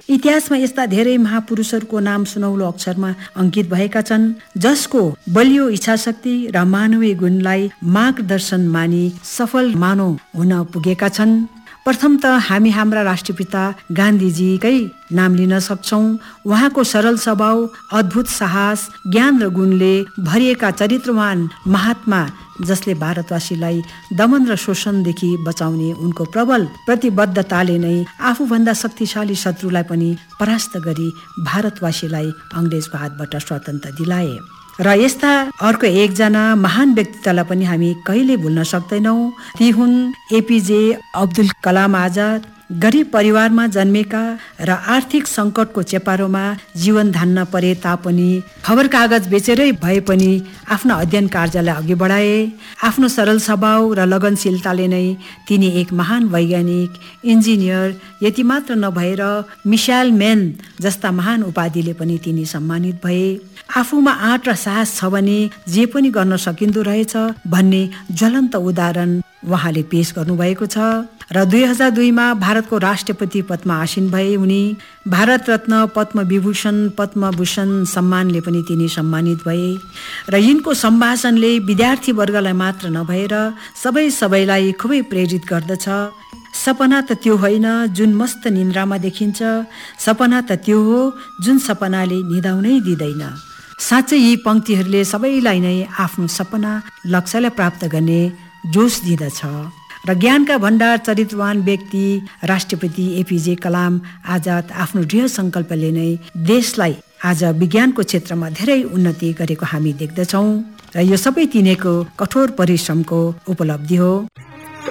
इतिहासमा यस्ता धेरै महापुरुषहरूको नाम सुनौलो अक्षरमा अंकित भएका छन्, जसको बलियो इच्छाशक्ति र मानवीय गुणलाई मार्गदर्शन मानी सफल मानव हुन पुगेका छन्। प्रथम त हामी हाम्रा राष्ट्रपिता गान्धीजीकै नाम लिन सक्छौं। उहाँको सरल स्वभाव, अद्भुत साहस, ज्ञान र गुणले भरिएका चरित्रवान महात्मा, जसले भारतवासीलाई दमन र शोषणदेखि बचाउने उनको प्रबल प्रतिबद्धताले नै आफूभन्दा शक्तिशाली शत्रुलाई पनि परास्त गरी भारतवासीलाई अंग्रेजको हातबाट स्वतन्त्र दिलाए। र यस्ता अर्को एकजना महान व्यक्तित्वलाई पनि हामी कहिले भुल्न सक्दैनौं। ती हुन् एपीजे अब्दुल कलाम आजाद। गरीब परिवारमा जन्मेका र आर्थिक संकटको चेपारोमा जीवन धान्न परे तापनि खबर कागज बेचेरै भए पनि आफ्नो अध्ययन कार्यलाई अघि बढाए। आफ्नो सरल स्वभाव र लगनशीलताले नै तिनी एक महान वैज्ञानिक, इन्जिनियर यति मात्र नभएर मिसाइल म्यान जस्ता महान उपाधिले पनि तिनी सम्मानित भए। आफूमा आँट र साहस छ भने जे पनि गर्न सकिँदो रहेछ भन्ने ज्वलन्त उदाहरण उहाँले पेश गर्नुभएको छ। र 2002 मा भारतको राष्ट्रपति पदमा आसीन भए उनी। भारत रत्न, पद्म विभूषण, पद्मभूषण सम्मानले पनि तिनी सम्मानित भए। र यिनको सम्भाषणले विद्यार्थी वर्गलाई मात्र नभएर सबैलाई खुबै प्रेरित गर्दछ। सपना त त्यो होइन जुन मस्त निन्द्रामा देखिन्छ, सपना त त्यो हो जुन सपनाले निदाउनै दिँदैन। साँच्चै यी पंक्तिहरूले सबैलाई नै आफ्नो सपना, लक्ष्यलाई प्राप्त गर्ने जोश दिँदछ। र ज्ञानका भण्डार चरित्रवान व्यक्ति राष्ट्रपति एपीजे कलाम आजाद आफ्नो दृढ संकल्पले नै देशलाई आज विज्ञानको क्षेत्रमा धेरै उन्नति गरेको हामी देख्दछौँ। र यो सबै तिनीको कठोर परिश्रमको उपलब्धि हो।